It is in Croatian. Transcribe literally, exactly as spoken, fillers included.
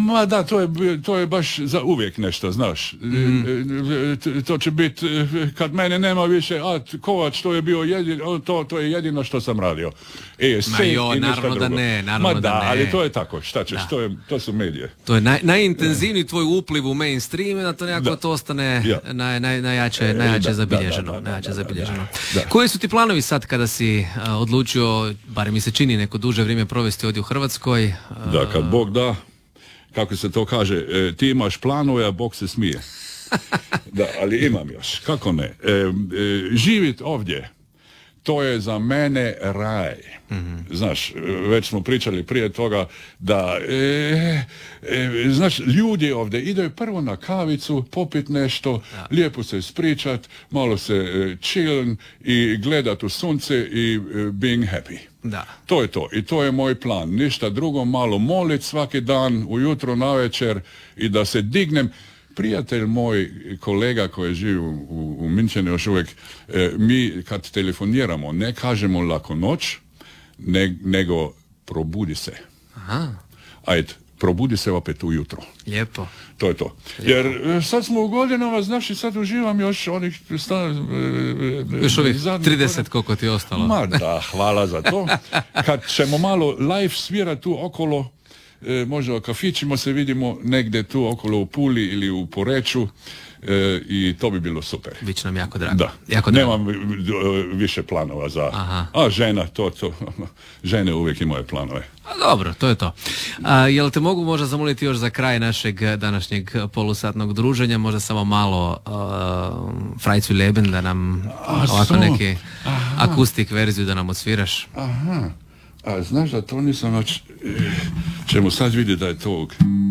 Ma da, to je, to je baš za uvijek nešto, znaš. Mm. To će biti, kad mene nema više, a Kovač, to je bio jedino, to, to je jedino što sam radio. E, Ma jo, naravno da ne, naravno Ma da, da ne. ali to je tako, šta ćeš, to, je, to su medije. To je naj, najintenzivniji tvoj upliv u mainstream, da to nekako da. to ostane ja. naj, naj, najjače, najjače da, zabilježeno. Da, da, da, najjače da, zabilježeno. Da, da. Koji su ti planovi sad kada si a, odlučio, barem mi se čini, neko duže vrijeme provesti ovdje u Hrvatskoj? A... Da, kad Bog da, kako se to kaže, e, ti imaš planove, a Bog se smije. Da, ali imam još, kako ne. E, e, živit ovdje, to je za mene raj. Mm-hmm. Znaš, već smo pričali prije toga da, e, e, znaš, ljudi ovdje idaju prvo na kavicu, popit nešto, ja. lijepo se ispričat, malo se e, chill i gledat u sunce i e, being happy. Da. To je to. I to je moj plan. Ništa drugo, malo molit svaki dan, ujutro, navečer i da se dignem. Prijatelj moj, kolega koji živi u, u, u Minchenu još uvijek, e, mi kad telefoniramo ne kažemo lako noć, ne, nego probudi se. Aha. Ajde, probudi se opet ujutro. Lijepo. To je to. Lijepo. Jer sad smo u godinama, znaš, i sad uživam još onih... Sta, e, još ovih trideset koliko ti je ostalo. Ma da, hvala za to. Kad ćemo malo live svirati tu okolo, E, možda u kafićima se vidimo negdje tu okolo u Puli ili u Poreču e, i to bi bilo super. Biće nam jako drago. Da, jako drago. Nemam više planova za... Aha. A žena, to, to, žene uvijek imaju planove. A dobro, to je to. A, jel te mogu možda zamoliti još za kraj našeg današnjeg polusatnog druženja, možda samo malo uh, Frajcu Leben da nam A, ovako neki Aha. akustik verziju da nam odsviraš. Aha. A znaš da to nisam, čemu sad vidi da je to...